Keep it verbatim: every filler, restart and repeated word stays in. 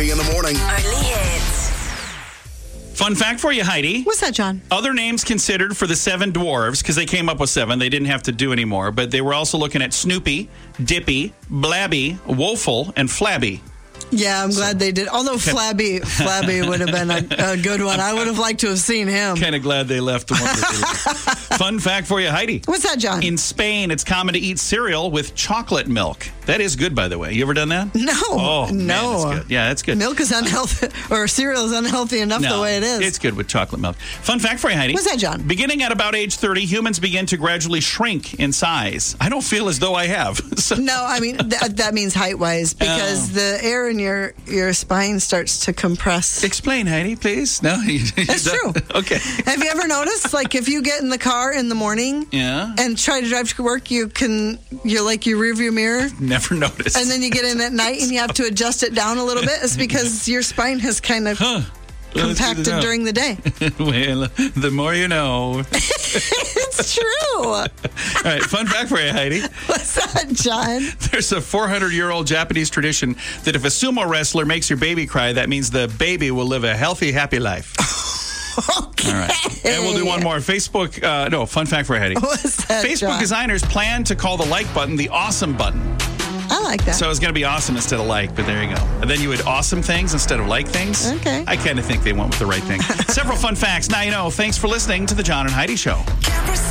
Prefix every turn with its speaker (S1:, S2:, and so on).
S1: thirty in the morning.
S2: Early hits.
S3: Fun fact for you, Heidi.
S4: What's that, John?
S3: Other names considered for the seven dwarves, because they came up with seven. They didn't have to do any more. But they were also looking at Snoopy, Dippy, Blabby, Woeful, and Flabby.
S4: Yeah, I'm glad they did. Although Flabby, Flabby would have been a, a good one. I would have liked to have seen him.
S3: Kind of glad they left the one that they left. Fun fact for you, Heidi.
S4: What's that, John?
S3: In Spain, it's common to eat cereal with chocolate milk. That is good, by the way. You ever done that?
S4: No.
S3: Oh,
S4: no.
S3: man, that's good. Yeah, that's good.
S4: Milk is unhealthy, or cereal is unhealthy enough
S3: No,
S4: the way it is.
S3: It's good with chocolate milk. Fun fact for you, Heidi.
S4: What's that, John?
S3: Beginning at about age thirty, humans begin to gradually shrink in size. I don't feel as though I have. So,
S4: No, I mean, th- that means height-wise, because
S3: Oh.
S4: the air in your, your spine starts to compress.
S3: explain, Heidi, please. No, you, you
S4: That's
S3: don't-
S4: true.
S3: Okay.
S4: Have you ever noticed, like, if you get in the car in the morning
S3: Yeah.
S4: and try to drive to work, you can, you're like your rearview mirror,
S3: Never noticed.
S4: and then you get in at night and you have to adjust it down a little bit? It's because your spine has kind of
S3: Huh. Well, that's good to
S4: compacted
S3: know.
S4: during the day.
S3: Well, the more you know.
S4: It's true.
S3: All right, fun fact for you, Heidi.
S4: What's that, John?
S3: There's a four hundred year old Japanese tradition that if a sumo wrestler makes your baby cry, that means the baby will live a healthy, happy life.
S4: Okay.
S3: All right. And we'll do one more. Facebook, uh, no, fun fact for you, Heidi.
S4: What's that,
S3: Facebook
S4: John?
S3: designers plan to call the like button the awesome button.
S4: I like that.
S3: So it's going to be awesome instead of like, but there you go. And then you would awesome things instead of like things.
S4: Okay.
S3: I kind of think they went with the right thing. Several fun facts. Now you know. Thanks for listening to the John and Heidi Show.
S2: Campers